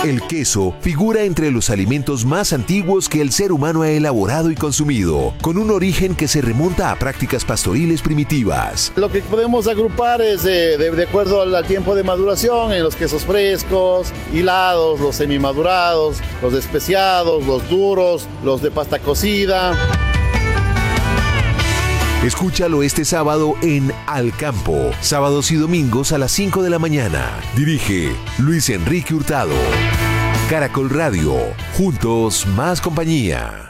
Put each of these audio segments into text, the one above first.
El queso figura entre los alimentos más antiguos que el ser humano ha elaborado y consumido, con un origen que se remonta a prácticas pastoriles primitivas. Lo que podemos agrupar es de acuerdo al tiempo de maduración en los quesos frescos, hilados, los semimadurados, los especiados, los duros, los de pasta cocida. Escúchalo este sábado en Al Campo, sábados y domingos a las 5 de la mañana. Dirige Luis Enrique Hurtado. Caracol Radio, juntos más compañía.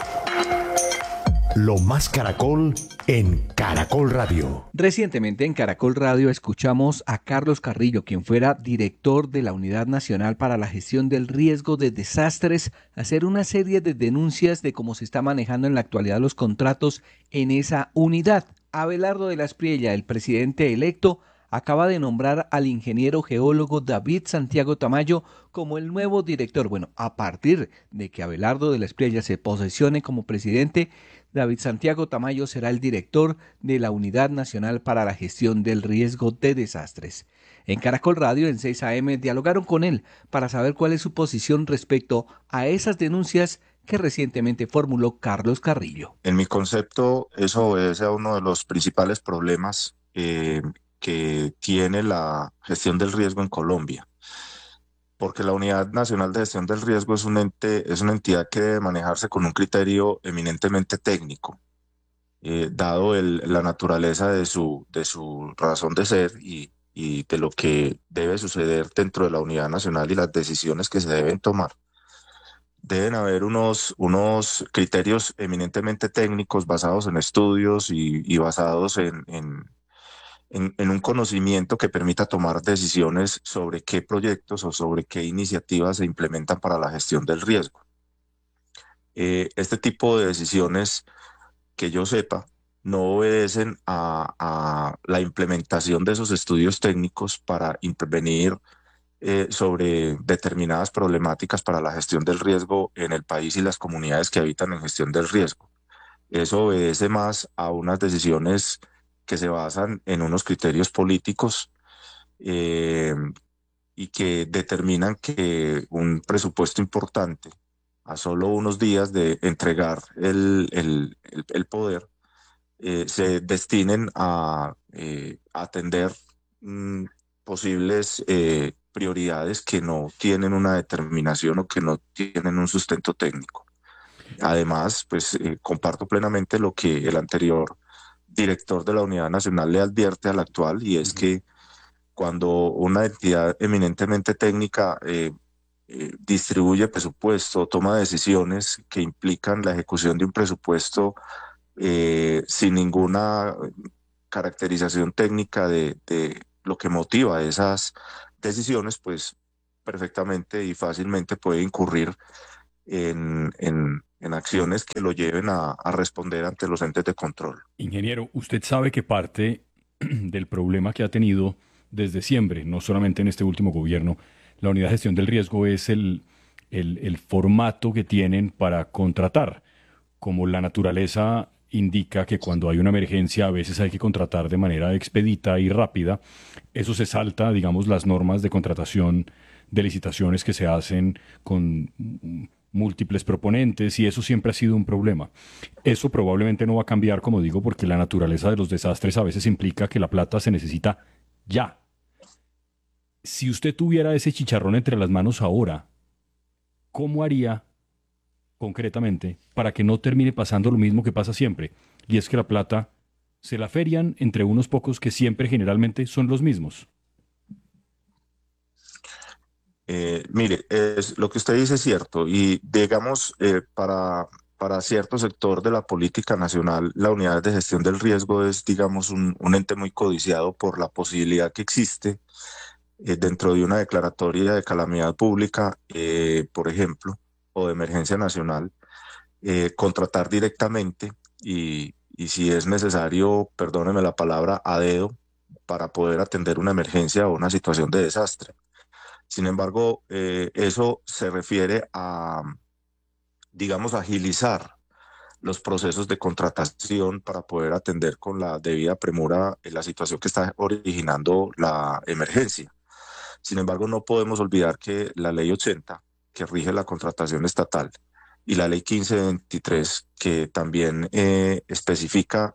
Lo más Caracol en Caracol Radio. Recientemente en Caracol Radio escuchamos a Carlos Carrillo, quien fuera director de la Unidad Nacional para la Gestión del Riesgo de Desastres, hacer una serie de denuncias de cómo se está manejando en la actualidad los contratos en esa unidad. Abelardo de la Espriella, el presidente electo, acaba de nombrar al ingeniero geólogo David Santiago Tamayo como el nuevo director. Bueno, a partir de que Abelardo de la Espriella se posesione como presidente, David Santiago Tamayo será el director de la Unidad Nacional para la Gestión del Riesgo de Desastres. En Caracol Radio, en 6 AM, dialogaron con él para saber cuál es su posición respecto a esas denuncias que recientemente formuló Carlos Carrillo. En mi concepto, eso obedece a uno de los principales problemas que tiene la gestión del riesgo en Colombia, porque la Unidad Nacional de Gestión del Riesgo es una entidad que debe manejarse con un criterio eminentemente técnico, dado la naturaleza de su razón de ser y de lo que debe suceder dentro de la Unidad Nacional y las decisiones que se deben tomar. Deben haber unos criterios eminentemente técnicos basados en estudios y basados en un conocimiento que permita tomar decisiones sobre qué proyectos o sobre qué iniciativas se implementan para la gestión del riesgo. Este tipo de decisiones, que yo sepa, no obedecen a la implementación de esos estudios técnicos para intervenir sobre determinadas problemáticas para la gestión del riesgo en el país y las comunidades que habitan en gestión del riesgo. Eso obedece más a unas decisiones que se basan en unos criterios políticos y que determinan que un presupuesto importante, a solo unos días de entregar el poder, se destinen a atender posibles prioridades que no tienen una determinación o que no tienen un sustento técnico. Además, pues comparto plenamente lo que el anterior director de la Unidad Nacional le advierte al actual, y es que cuando una entidad eminentemente técnica distribuye presupuesto, toma decisiones que implican la ejecución de un presupuesto sin ninguna caracterización técnica de lo que motiva esas decisiones, pues perfectamente y fácilmente puede incurrir en acciones que lo lleven a responder ante los entes de control. Ingeniero, usted sabe que parte del problema que ha tenido desde siempre, no solamente en este último gobierno, la Unidad de Gestión del Riesgo es el formato que tienen para contratar. Como la naturaleza indica que cuando hay una emergencia a veces hay que contratar de manera expedita y rápida, eso se salta, digamos, las normas de contratación de licitaciones que se hacen con múltiples proponentes, y eso siempre ha sido un problema. Eso probablemente no va a cambiar, como digo, porque la naturaleza de los desastres a veces implica que la plata se necesita ya. Si usted tuviera ese chicharrón entre las manos ahora, ¿cómo haría concretamente para que no termine pasando lo mismo que pasa siempre? Y es que la plata se la ferian entre unos pocos que siempre generalmente son los mismos. Mire, lo que usted dice es cierto, y digamos, para cierto sector de la política nacional, la Unidad de Gestión del Riesgo es, digamos, un ente muy codiciado por la posibilidad que existe dentro de una declaratoria de calamidad pública, por ejemplo, o de emergencia nacional, contratar directamente y si es necesario, perdóneme la palabra, a dedo, para poder atender una emergencia o una situación de desastre. Sin embargo, eso se refiere a, digamos, agilizar los procesos de contratación para poder atender con la debida premura la situación que está originando la emergencia. Sin embargo, no podemos olvidar que la ley 80, que rige la contratación estatal, y la ley 1523, que también especifica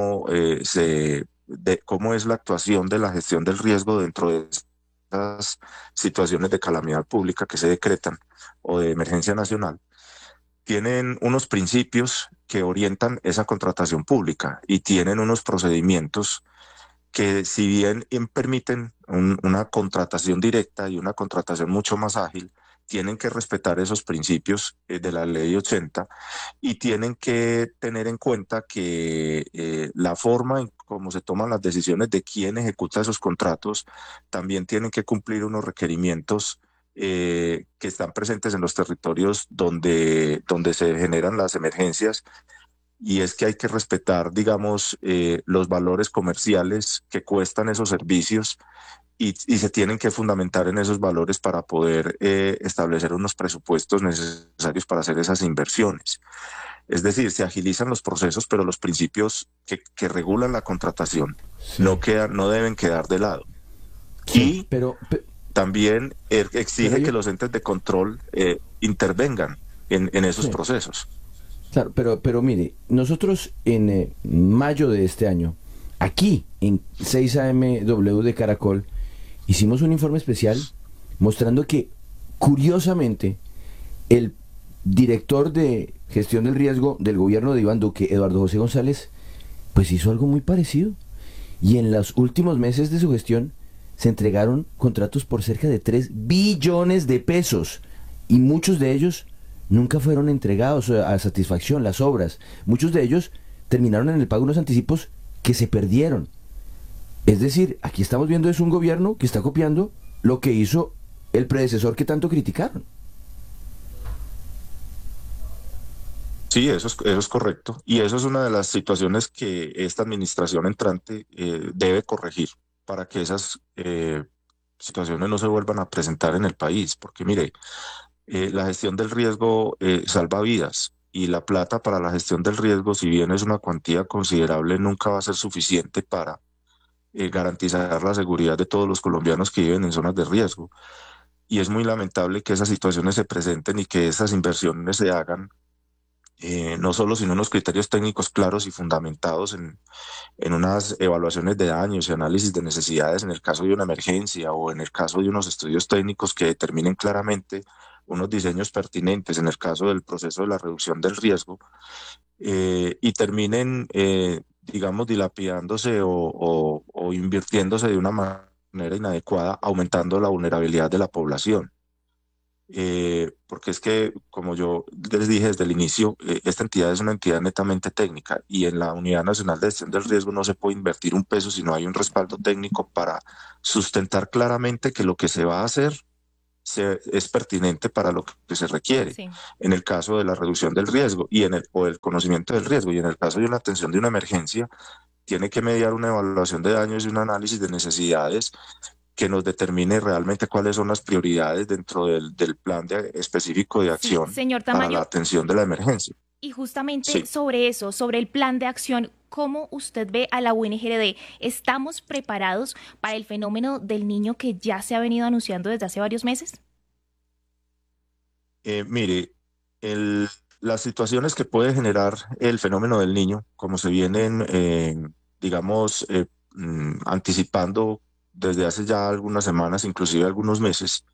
cómo es la actuación de la gestión del riesgo dentro de estas situaciones de calamidad pública que se decretan o de emergencia nacional, tienen unos principios que orientan esa contratación pública y tienen unos procedimientos que, si bien permiten una contratación directa y una contratación mucho más ágil, tienen que respetar esos principios de la ley 80 y tienen que tener en cuenta que la forma en cómo se toman las decisiones de quién ejecuta esos contratos también tienen que cumplir unos requerimientos que están presentes en los territorios donde se generan las emergencias, y es que hay que respetar, digamos, los valores comerciales que cuestan esos servicios y se tienen que fundamentar en esos valores para poder establecer unos presupuestos necesarios para hacer esas inversiones. Es decir, se agilizan los procesos, pero los principios que regulan la contratación Sí, no deben quedar de lado. sí, Y también exige pero que yo- los entes de control intervengan en esos sí. procesos. Claro, pero mire, nosotros en mayo de este año, aquí en 6 AMW de Caracol, hicimos un informe especial mostrando que, curiosamente, el director de gestión del riesgo del gobierno de Iván Duque, Eduardo José González, pues hizo algo muy parecido. Y en los últimos meses de su gestión se entregaron contratos por cerca de 3 billones de pesos. Y muchos de ellos nunca fueron entregados a satisfacción, las obras. Muchos de ellos terminaron en el pago de unos anticipos que se perdieron. Es decir, aquí estamos viendo es un gobierno que está copiando lo que hizo el predecesor que tanto criticaron. Sí, eso es correcto. Y eso es una de las situaciones que esta administración entrante debe corregir para que esas situaciones no se vuelvan a presentar en el país. Porque mire, la gestión del riesgo salva vidas, y la plata para la gestión del riesgo, si bien es una cuantía considerable, nunca va a ser suficiente para garantizar la seguridad de todos los colombianos que viven en zonas de riesgo. Y es muy lamentable que esas situaciones se presenten y que esas inversiones se hagan no solo sin unos criterios técnicos claros y fundamentados en unas evaluaciones de daños y análisis de necesidades en el caso de una emergencia, o en el caso de unos estudios técnicos que determinen claramente unos diseños pertinentes en el caso del proceso de la reducción del riesgo, y terminen, digamos, dilapidándose o invirtiéndose de una manera inadecuada, aumentando la vulnerabilidad de la población. Porque es que, como yo les dije desde el inicio, esta entidad es una entidad netamente técnica, y en la Unidad Nacional de Gestión del Riesgo no se puede invertir un peso si no hay un respaldo técnico para sustentar claramente que lo que se va a hacer es pertinente para lo que se requiere. Sí. En el caso de la reducción del riesgo o el conocimiento del riesgo, y en el caso de una atención de una emergencia, tiene que mediar una evaluación de daños y un análisis de necesidades que nos determine realmente cuáles son las prioridades dentro del plan específico de Sí, acción señor para la Tamayo, atención de la emergencia. y justamente Sí. sobre eso, sobre el plan de acción, ¿cómo usted ve a la UNGRD? ¿Estamos preparados para el fenómeno del niño que ya se ha venido anunciando desde hace varios meses? Mire, las situaciones que puede generar el fenómeno del niño, como se vienen, digamos, anticipando desde hace ya algunas semanas, inclusive algunos meses,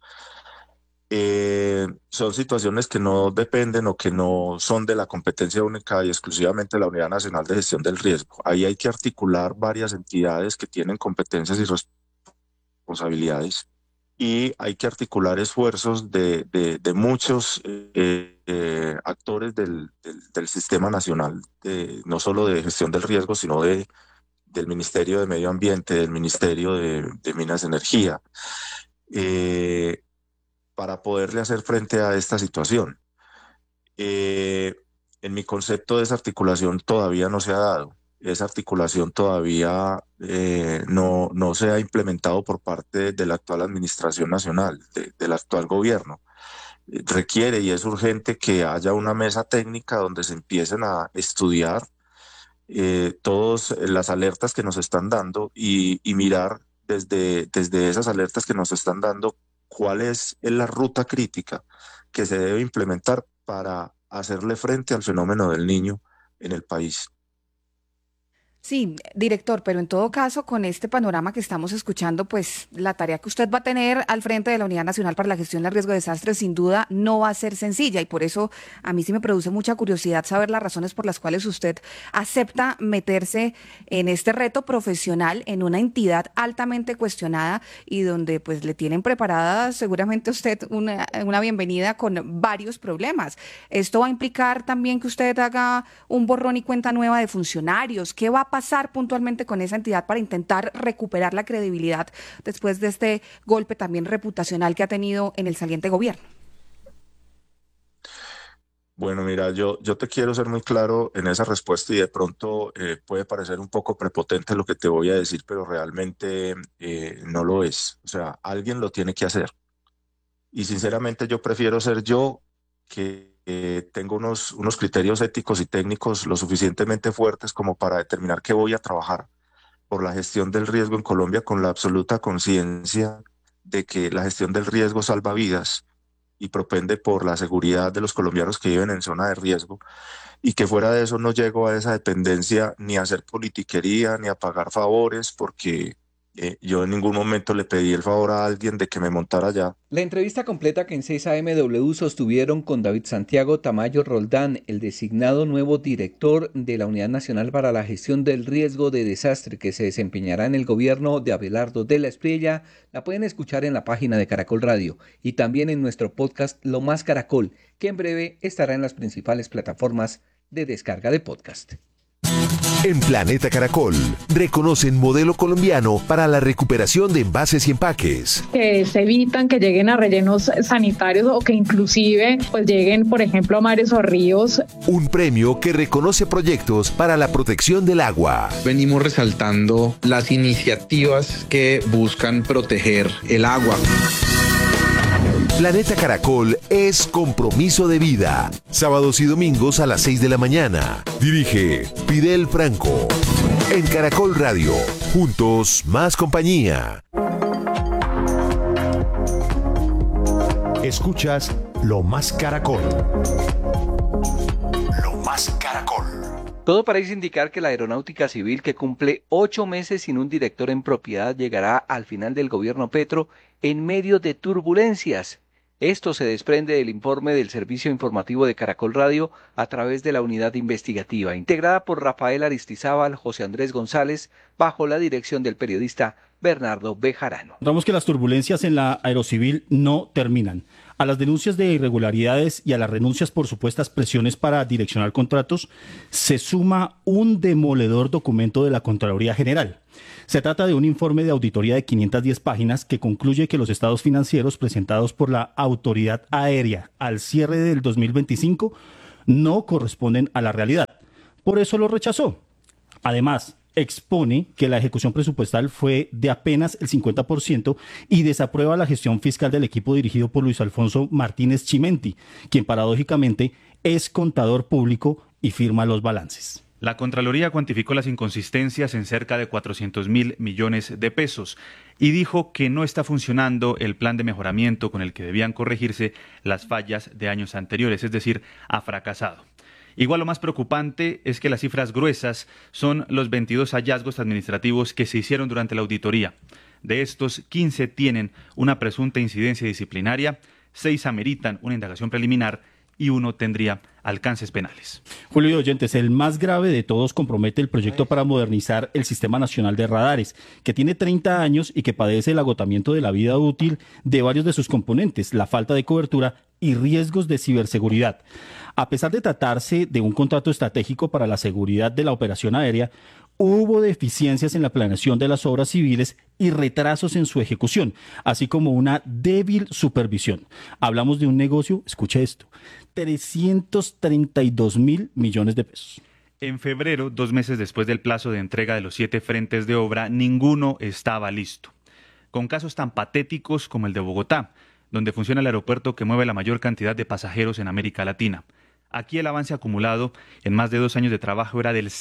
son situaciones que no dependen o que no son de la competencia única y exclusivamente de la Unidad Nacional de Gestión del Riesgo. Ahí hay que articular varias entidades que tienen competencias y responsabilidades, y hay que articular esfuerzos de muchos actores del sistema nacional, no solo de gestión del riesgo, sino del Ministerio de Medio Ambiente, del Ministerio de Minas y Energía, eh, para poderle hacer frente a esta situación. Eh, en mi concepto, esa articulación todavía no se ha dado. Esa articulación todavía no se ha implementado por parte de la actual administración nacional, del actual gobierno. Requiere y es urgente que haya una mesa técnica donde se empiecen a estudiar todas las alertas que nos están dando, y mirar desde esas alertas que nos están dando, cuál es la ruta crítica que se debe implementar para hacerle frente al fenómeno del niño en el país. Sí, director, pero en todo caso, con este panorama que estamos escuchando, pues la tarea que usted va a tener al frente de la Unidad Nacional para la Gestión del Riesgo de Desastres sin duda no va a ser sencilla y por eso a mí sí me produce mucha curiosidad saber las razones por las cuales usted acepta meterse en este reto profesional en una entidad altamente cuestionada y donde pues le tienen preparada seguramente a usted una bienvenida con varios problemas. Esto va a implicar también que usted haga un borrón y cuenta nueva de funcionarios. ¿Qué va a pasar puntualmente con esa entidad para intentar recuperar la credibilidad después de este golpe también reputacional que ha tenido en el saliente gobierno? Bueno, mira, yo te quiero ser muy claro en esa respuesta y de pronto puede parecer un poco prepotente lo que te voy a decir, pero realmente no lo es. O sea, alguien lo tiene que hacer. Y sinceramente yo prefiero ser yo que tengo unos criterios éticos y técnicos lo suficientemente fuertes como para determinar que voy a trabajar por la gestión del riesgo en Colombia con la absoluta conciencia de que la gestión del riesgo salva vidas y propende por la seguridad de los colombianos que viven en zona de riesgo y que fuera de eso no llego a esa dependencia ni a hacer politiquería ni a pagar favores porque yo en ningún momento le pedí el favor a alguien de que me montara allá. La entrevista completa que en 6am sostuvieron con David Santiago Tamayo Roldán, el designado nuevo director de la Unidad Nacional para la Gestión del Riesgo de Desastre que se desempeñará en el gobierno de Abelardo de la Espriella, la pueden escuchar en la página de Caracol Radio y también en nuestro podcast Lo Más Caracol, que en breve estará en las principales plataformas de descarga de podcast. En Planeta Caracol, reconocen modelo colombiano para la recuperación de envases y empaques. Que se evitan que lleguen a rellenos sanitarios o que inclusive pues lleguen, por ejemplo, a mares o ríos. Un premio que reconoce proyectos para la protección del agua. Venimos resaltando las iniciativas que buscan proteger el agua. Planeta Caracol es compromiso de vida. Sábados y domingos a las 6 de la mañana. Dirige Fidel Franco. En Caracol Radio. Juntos, más compañía. Escuchas Lo Más Caracol. Lo Más Caracol. Todo parece indicar que la Aeronáutica Civil, que cumple 8 meses sin un director en propiedad, llegará al final del gobierno Petro en medio de turbulencias. Esto se desprende del informe del Servicio Informativo de Caracol Radio a través de la unidad investigativa, integrada por Rafael Aristizábal, José Andrés González, bajo la dirección del periodista Bernardo Bejarano. Notamos que las turbulencias en la Aerocivil no terminan. A las denuncias de irregularidades y a las renuncias por supuestas presiones para direccionar contratos, se suma un demoledor documento de la Contraloría General. Se trata de un informe de auditoría de 510 páginas que concluye que los estados financieros presentados por la Autoridad Aérea al cierre del 2025 no corresponden a la realidad. Por eso lo rechazó. Además, expone que la ejecución presupuestal fue de apenas el 50% y desaprueba la gestión fiscal del equipo dirigido por Luis Alfonso Martínez Chimenti, quien paradójicamente es contador público y firma los balances. La Contraloría cuantificó las inconsistencias en cerca de 400.000 millones de pesos y dijo que no está funcionando el plan de mejoramiento con el que debían corregirse las fallas de años anteriores, es decir, ha fracasado. Igual lo más preocupante es que las cifras gruesas son los 22 hallazgos administrativos que se hicieron durante la auditoría. De estos, 15 tienen una presunta incidencia disciplinaria, 6 ameritan una indagación preliminar y 1 tendría alcances penales. Julio y oyentes, el más grave de todos compromete el proyecto para modernizar el Sistema Nacional de Radares, que tiene 30 años y que padece el agotamiento de la vida útil de varios de sus componentes, la falta de cobertura y riesgos de ciberseguridad. A pesar de tratarse de un contrato estratégico para la seguridad de la operación aérea, hubo deficiencias en la planeación de las obras civiles y retrasos en su ejecución, así como una débil supervisión. Hablamos de un negocio, escuche esto, 332.000 millones de pesos. En febrero, 2 meses después del plazo de entrega de los 7 frentes de obra, ninguno estaba listo. Con casos tan patéticos como el de Bogotá, donde funciona el aeropuerto que mueve la mayor cantidad de pasajeros en América Latina. Aquí el avance acumulado en más de 2 años de trabajo era del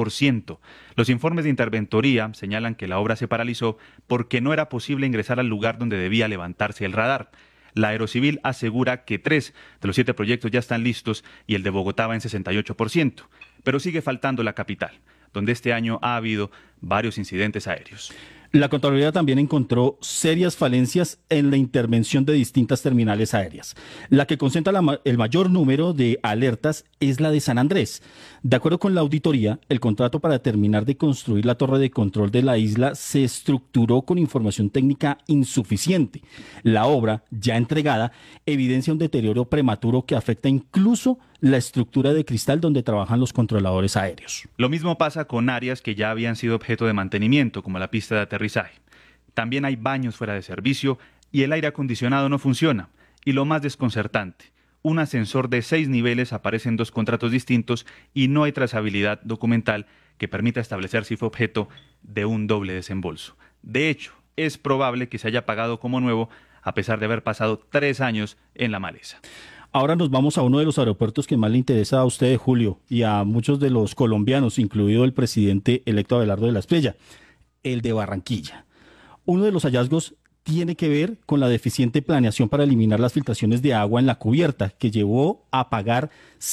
0%. Los informes de interventoría señalan que la obra se paralizó porque no era posible ingresar al lugar donde debía levantarse el radar. La Aerocivil asegura que 3 de los 7 proyectos ya están listos y el de Bogotá va en 68%. Pero sigue faltando la capital, donde este año ha habido varios incidentes aéreos. La Contraloría también encontró serias falencias en la intervención de distintas terminales aéreas. La que concentra el mayor número de alertas es la de San Andrés. De acuerdo con la auditoría, el contrato para terminar de construir la torre de control de la isla se estructuró con información técnica insuficiente. La obra, ya entregada, evidencia un deterioro prematuro que afecta incluso la estructura de cristal donde trabajan los controladores aéreos. Lo mismo pasa con áreas que ya habían sido objeto de mantenimiento, como la pista de aterrizaje. También hay baños fuera de servicio y el aire acondicionado no funciona. Y lo más desconcertante, un ascensor de 6 niveles aparece en 2 contratos distintos y no hay trazabilidad documental que permita establecer si fue objeto de un doble desembolso. De hecho, es probable que se haya pagado como nuevo a pesar de haber pasado 3 años en la maleza. Ahora nos vamos a uno de los aeropuertos que más le interesa a usted, Julio, y a muchos de los colombianos, incluido el presidente electo Abelardo de la Espriella, el de Barranquilla. Uno de los hallazgos tiene que ver con la deficiente planeación para eliminar las filtraciones de agua en la cubierta, que llevó a pagar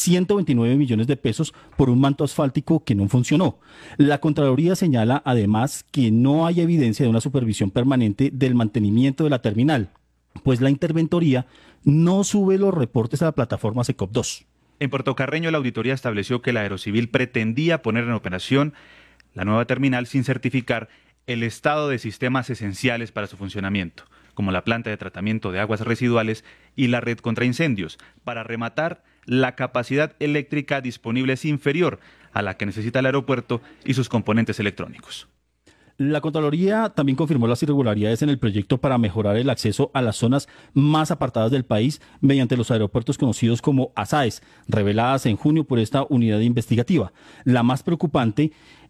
129 millones de pesos por un manto asfáltico que no funcionó. La Contraloría señala además que no hay evidencia de una supervisión permanente del mantenimiento de la terminal, pues la interventoría no sube los reportes a la plataforma SECOP 2. En Puerto Carreño, la auditoría estableció que la Aerocivil pretendía poner en operación la nueva terminal sin certificar el estado de sistemas esenciales para su funcionamiento, como la planta de tratamiento de aguas residuales y la red contra incendios. Para rematar, la capacidad eléctrica disponible es inferior a la que necesita el aeropuerto y sus componentes electrónicos. La Contraloría también confirmó las irregularidades en el proyecto para mejorar el acceso a las zonas más apartadas del país mediante los aeropuertos conocidos como ASAES, reveladas en junio por esta unidad investigativa. La más preocupante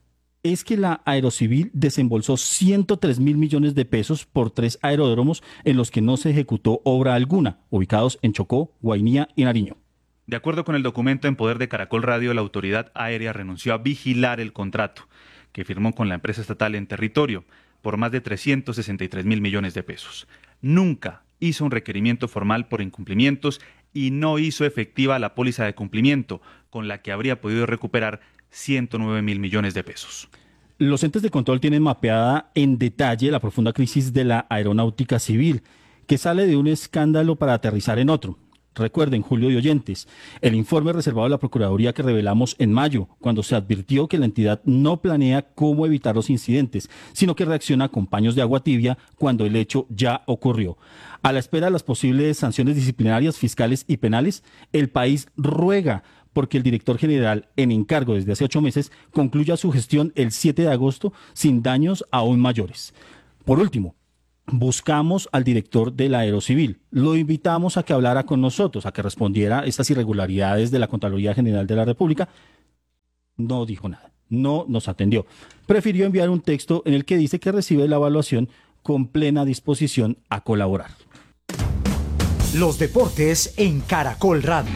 es que la Aerocivil desembolsó 103.000 millones de pesos por 3 aeródromos en los que no se ejecutó obra alguna, ubicados en Chocó, Guainía y Nariño. De acuerdo con el documento en poder de Caracol Radio, la autoridad aérea renunció a vigilar el contrato que firmó con la empresa estatal en territorio por más de 363.000 millones de pesos. Nunca hizo un requerimiento formal por incumplimientos y no hizo efectiva la póliza de cumplimiento, con la que habría podido recuperar 109.000 millones de pesos. Los entes de control tienen mapeada en detalle la profunda crisis de la aeronáutica civil, que sale de un escándalo para aterrizar en otro. Recuerden, Julio y oyentes, el informe reservado a la Procuraduría que revelamos en mayo, cuando se advirtió que la entidad no planea cómo evitar los incidentes, sino que reacciona con paños de agua tibia cuando el hecho ya ocurrió. A la espera de las posibles sanciones disciplinarias, fiscales y penales, el país ruega porque el director general en encargo desde hace 8 meses concluya su gestión el 7 de agosto sin daños aún mayores. Por último, buscamos al director de la Aerocivil. Lo invitamos a que hablara con nosotros, a que respondiera a estas irregularidades de la Contraloría General de la República. No dijo nada, no nos atendió. Prefirió enviar un texto en el que dice que recibe la evaluación con plena disposición a colaborar. Los deportes en Caracol Radio.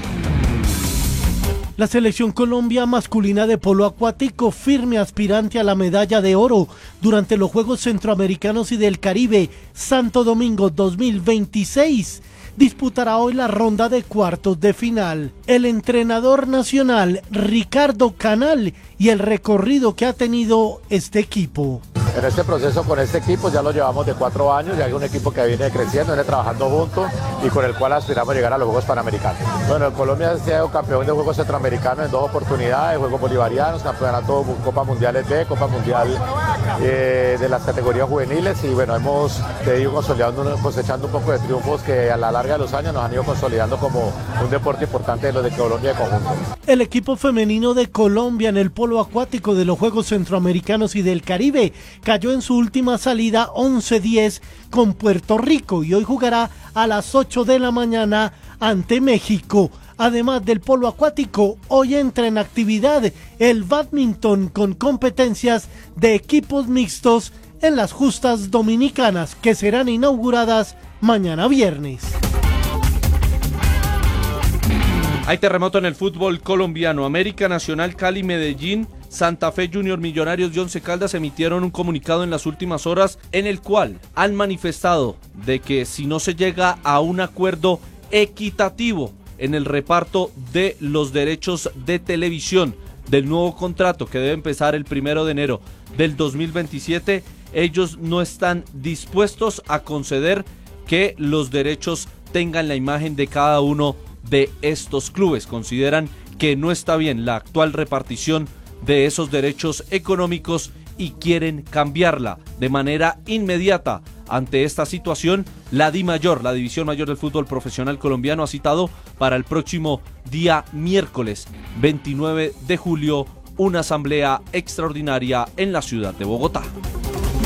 La selección Colombia masculina de polo acuático, firme aspirante a la medalla de oro durante los Juegos Centroamericanos y del Caribe Santo Domingo 2026, disputará hoy la ronda de cuartos de final. El entrenador nacional Ricardo Canal y el recorrido que ha tenido este equipo. En este proceso con este equipo ya lo llevamos de 4 años, ya hay un equipo que viene creciendo, viene trabajando juntos y con el cual aspiramos a llegar a los Juegos Panamericanos. Bueno, Colombia ha sido campeón de Juegos Centroamericanos en 2 oportunidades, Juegos Bolivarianos, Campeonato Copa Mundial B, Copa Mundial de las categorías juveniles y bueno, hemos ido cosechando un poco de triunfos que a la larga de los años nos han ido consolidando como un deporte importante de los de Colombia de conjunto. El equipo femenino de Colombia en el polo acuático de los Juegos Centroamericanos y del Caribe cayó en su última salida 11-10 con Puerto Rico y hoy jugará a las 8 de la mañana ante México. Además del polo acuático, hoy entra en actividad el bádminton con competencias de equipos mixtos en las justas dominicanas que serán inauguradas mañana viernes. Hay terremoto en el fútbol colombiano. América, Nacional, Cali, Medellín, Santa Fe, Junior, Millonarios y Once Caldas emitieron un comunicado en las últimas horas en el cual han manifestado de que si no se llega a un acuerdo equitativo en el reparto de los derechos de televisión del nuevo contrato que debe empezar el 1 de enero del 2027, ellos no están dispuestos a conceder que los derechos tengan la imagen de cada uno de estos clubes. Consideran que no está bien la actual repartición de esos derechos económicos y quieren cambiarla de manera inmediata. Ante esta situación, la DIMAYOR, la División Mayor del Fútbol Profesional Colombiano, ha citado para el próximo día miércoles 29 de julio una asamblea extraordinaria en la ciudad de Bogotá.